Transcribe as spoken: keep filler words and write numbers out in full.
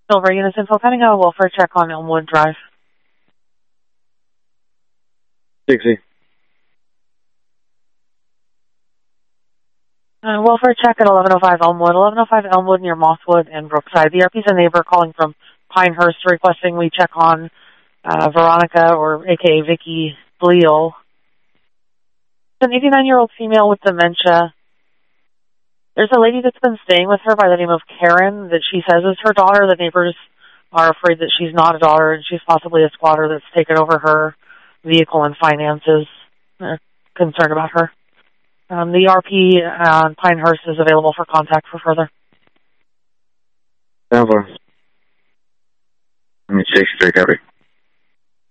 Silver Units Info, pending a welfare check on Elmwood Drive. sixty. Uh, welfare check at eleven oh five Elmwood. eleven oh five Elmwood near Mosswood and Brookside. The R P's a neighbor calling from Pinehurst requesting we check on uh, Veronica, or A K A Vicky Bleal. It's an eighty-nine-year-old female with dementia. There's a lady that's been staying with her by the name of Karen that she says is her daughter. The neighbors are afraid that she's not a daughter and she's possibly a squatter that's taken over her vehicle and finances. They're concerned about her. Um, the R P on Pinehurst is available for contact for further. Stand for. Let me chase you, recovery.